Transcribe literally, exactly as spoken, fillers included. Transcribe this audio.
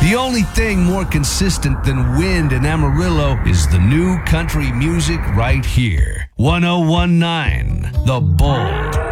The only thing more consistent than wind in Amarillo is the new country music right here. one oh one nine The Bull.